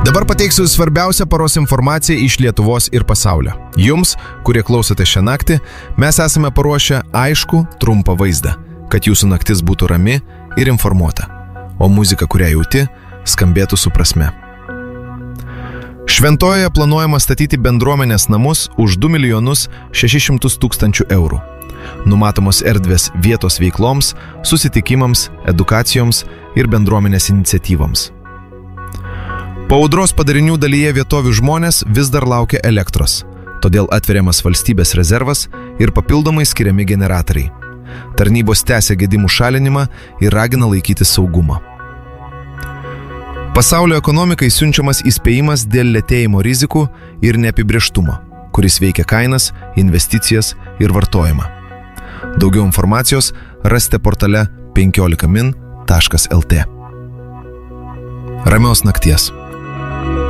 Dabar pateiksiu svarbiausią paros informaciją iš Lietuvos ir pasaulio. Jums, kurie klausote šią naktį, mes esame paruošę aiškų, trumpą vaizdą, kad jūsų naktis būtų rami ir informuota, o muzika, kurią jauti, skambėtų su prasme. Šventojoje planuojama statyti bendruomenės namus už 2 600 000 eurų. Numatomos erdvės vietos veikloms, susitikimams, edukacijoms ir bendruomenės iniciatyvoms. Po audros padarinių dalyje vietovių žmonės vis dar laukia elektros, todėl atveriamas valstybės rezervas ir papildomai skiriami generatoriai. Tarnybos tęsia gedimų šalinimą ir ragina laikytis saugumo. Pasaulio ekonomikai siunčiamas įspėjimas dėl lėtėjimo rizikų ir neapibrėžtumo, kuris veikia kainas, investicijas ir vartojimą. Daugiau informacijos rasite portale 15min.lt. Ramios nakties.